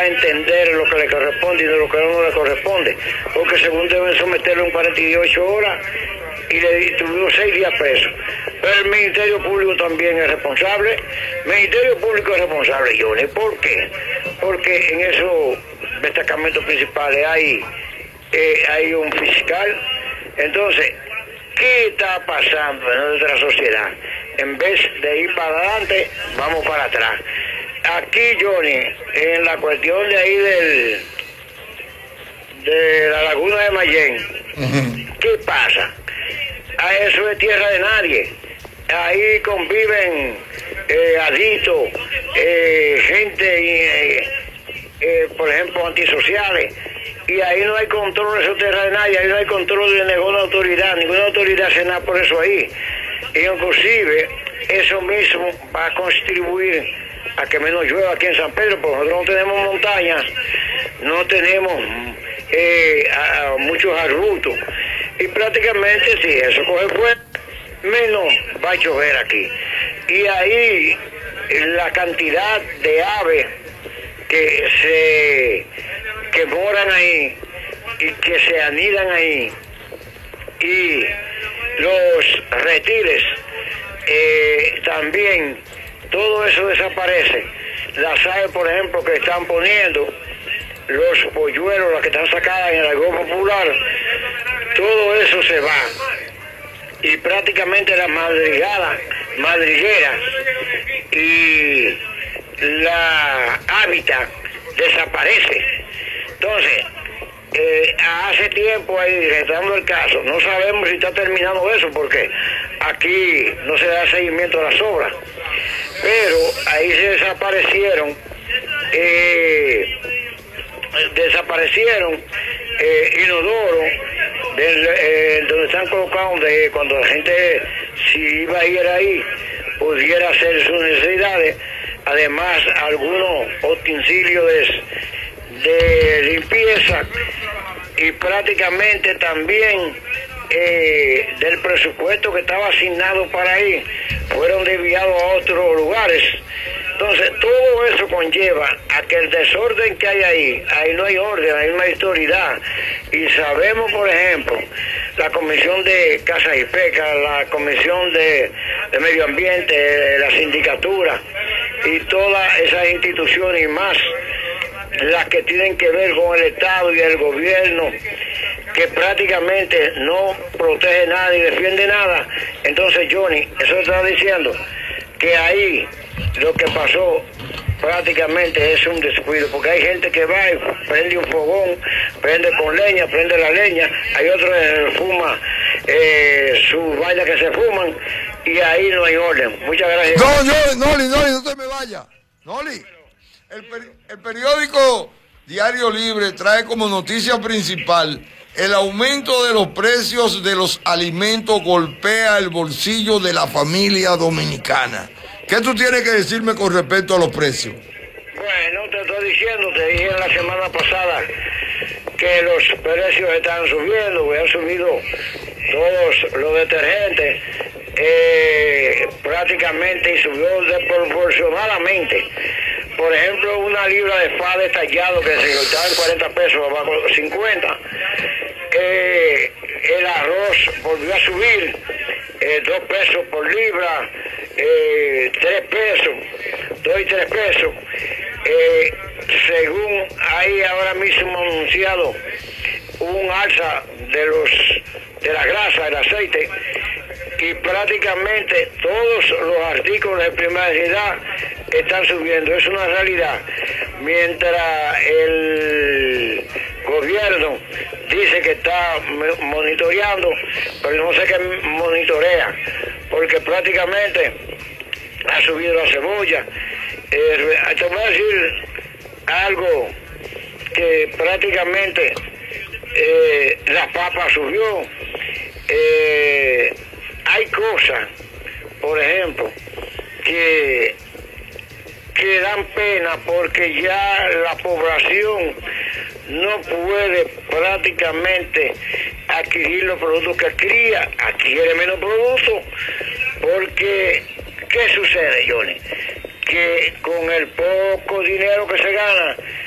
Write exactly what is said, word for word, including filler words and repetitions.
entender lo que le corresponde y de lo que no le corresponde, porque según deben someterlo en cuarenta y ocho horas y le tuvimos seis días preso. Pero el Ministerio Público también es responsable. El Ministerio Público es responsable, Johnny. ¿Por qué? Porque en esos destacamentos principales hay, eh, hay un fiscal. Entonces, ¿qué está pasando en nuestra sociedad? En vez de ir para adelante, vamos para atrás. Aquí, Johnny, en la cuestión de ahí del de la laguna de Mayén, uh-huh. ¿Qué pasa? A eso es tierra de nadie. Ahí conviven eh, adictos, eh, gente, eh, eh, por ejemplo, antisociales, y ahí no hay control de eso tierra de nadie, ahí no hay control de ninguna autoridad, ninguna autoridad hace nada por eso ahí. Y inclusive eso mismo va a contribuir a que menos llueva aquí en San Pedro, porque nosotros no tenemos montañas, no tenemos eh, a, a muchos arbustos, y prácticamente si eso coge fuego, menos va a llover aquí. Y ahí la cantidad de aves que se que moran ahí y que se anidan ahí, y los reptiles eh, también, todo eso desaparece. Las aves, por ejemplo, que están poniendo, los polluelos, las que están sacadas en el argot popular, todo eso se va. Y prácticamente la madrigada, madriguera y la hábitat desaparece. Entonces, eh, hace tiempo ahí, retando el caso, no sabemos si está terminando eso, porque aquí no se da seguimiento a las obras, pero ahí se desaparecieron, eh, desaparecieron eh, inodoros, del, eh, donde están colocados, de cuando la gente, si iba a ir ahí, pudiera hacer sus necesidades. Además, algunos utensilios de, de limpieza, y prácticamente también eh, del presupuesto que estaba asignado para ahí, fueron desviados a otros lugares. Entonces, todo eso conlleva a que el desorden que hay ahí, ahí no hay orden, ahí no hay autoridad. Y sabemos, por ejemplo, la Comisión de Casas y Pesca, la Comisión de, de Medio Ambiente, la Sindicatura y todas esas instituciones y más, las que tienen que ver con el Estado y el gobierno, que prácticamente no protege nada y defiende nada. Entonces, Johnny, eso está diciendo que ahí lo que pasó prácticamente es un descuido, porque hay gente que va y prende un fogón, prende con leña, prende la leña, hay otros que fuma eh, sus vainas que se fuman, y ahí no hay orden. Muchas gracias. No, yo, Noli, Noli, no te me vaya. Noli, el, peri el periódico Diario Libre trae como noticia principal: el aumento de los precios de los alimentos golpea el bolsillo de la familia dominicana. ¿Qué tú tienes que decirme con respecto a los precios? Bueno, te estoy diciendo, te dije la semana pasada que los precios están subiendo, que han subido todos los detergentes, eh, prácticamente, y subió desproporcionadamente. Por ejemplo, una libra de fa detallado que se costaba en cuarenta pesos, abajo cincuenta. Eh, el arroz volvió a subir, eh, dos pesos por libra, eh, tres pesos, dos y tres pesos. Eh, según hay ahora mismo anunciado un alza de los de la grasa, del aceite, y prácticamente todos los artículos de primera necesidad están subiendo. Es una realidad. Mientras el gobierno dice que está monitoreando, pero no sé qué monitorea, porque prácticamente ha subido la cebolla. Eh, te voy a decir algo, que prácticamente eh, la papa subió. Eh, hay cosas, por ejemplo, que, que dan pena, porque ya la población no puede prácticamente adquirir los productos que adquiría, adquiere menos productos, porque ¿qué sucede, Johnny? Que con el poco dinero que se gana,